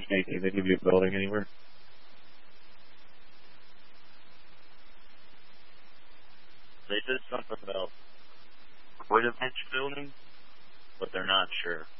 anything that he'd be building anywhere? They said something about Quidditch building, but they're not sure.